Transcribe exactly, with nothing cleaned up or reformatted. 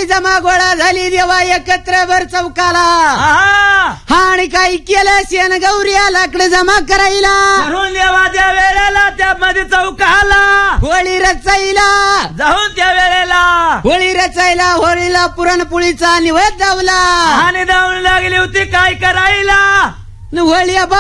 अशी जमा गोळा झाली देवा एकत्र भर चौकाला. हा आणि काही केलं शेण गौरी लाकडं जमा करायला म्हणून देवा त्या वेळेला त्यामध्ये चौकाला होळी रचायला जाऊन त्या वेळेला होळी रचायला होळीला पुरणपोळीचा निवेद दावला आणि धावून लागली होती काय करायला होळी